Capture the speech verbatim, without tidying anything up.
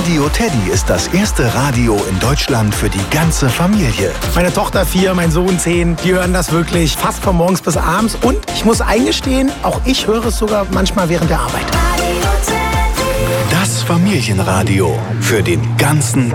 Radio Teddy ist das erste Radio in Deutschland für die ganze Familie. Meine Tochter vier, mein Sohn zehn, die hören das wirklich fast von morgens bis abends. Und ich muss eingestehen, auch ich höre es sogar manchmal während der Arbeit. Das Familienradio für den ganzen